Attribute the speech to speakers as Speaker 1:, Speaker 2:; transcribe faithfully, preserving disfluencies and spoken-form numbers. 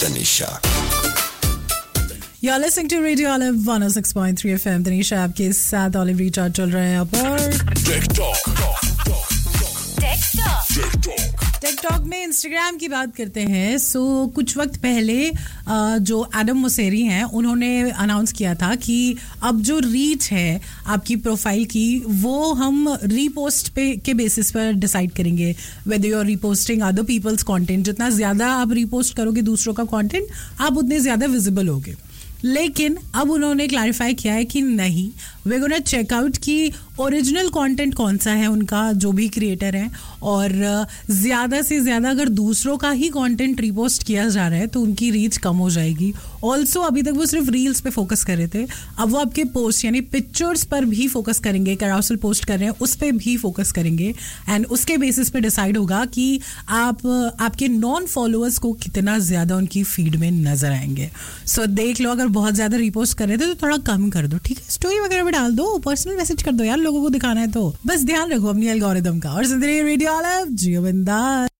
Speaker 1: Tanisha.
Speaker 2: You're listening to Radio Olive one oh six point three F M. Tanisha आपके साथ Olive Recharge चल रहे हैं पर
Speaker 1: Tech Talk.
Speaker 3: Tech Talk.
Speaker 2: Take talk में Instagram की बात करते हैं. सो so, कुछ वक्त पहले जो एडम मोसेरी हैं उन्होंने अनाउंस किया था कि अब जो रीच है आपकी प्रोफाइल की वो हम रीपोस्ट पे के बेसिस पर डिसाइड करेंगे. Whether you are reposting other peoples content, जितना ज़्यादा आप रीपोस्ट करोगे दूसरों का कंटेंट आप उतने ज़्यादा विजिबल होगे. लेकिन अब उन्होंने क्लैरिफाई किया है कि नहीं, वे गोना चेकआउट कि ओरिजिनल कंटेंट कौन सा है उनका, जो भी क्रिएटर है, और ज़्यादा से ज़्यादा अगर दूसरों का ही कंटेंट रीपोस्ट किया जा रहा है तो उनकी रीच कम हो जाएगी. ऑल्सो अभी तक वो सिर्फ रील्स पे फोकस कर रहे थे, अब वो आपके पोस्ट यानी पिक्चर्स पर भी फोकस करेंगे. कैराउसल पोस्ट कर रहे हैं उस पर भी फोकस करेंगे एंड उसके बेसिस पे डिसाइड होगा कि आप आपके नॉन फॉलोअर्स को कितना ज़्यादा उनकी फीड में नजर आएंगे. सो so, देख लो, अगर बहुत ज़्यादा रीपोस्ट कर रहे थे तो थोड़ा कम कर दो, ठीक है. स्टोरी वगैरह में डाल दो, पर्सनल मैसेज कर दो यार, लोगों को दिखाना है तो. बस ध्यान रखो अपनी एल्गोरिदम का. और सुन रहे रेडियो ऑलिव, जियो बिंदास.